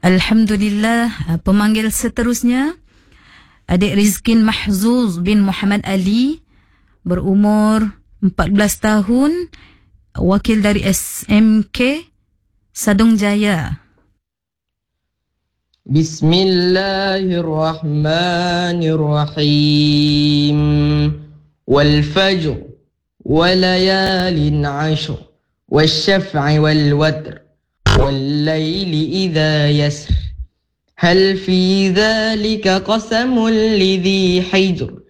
Alhamdulillah. Pemanggil seterusnya Adik Rizkin Mahzuz bin Muhammad Ali, berumur 14 tahun, wakil dari SMK Sadung Jaya. Bismillahirrahmanirrahim. Wal fajr wa layalin 'ashr wasyaf'i wal watr wal layli idza yasr hal fi dhalika qasamul lidhi hijr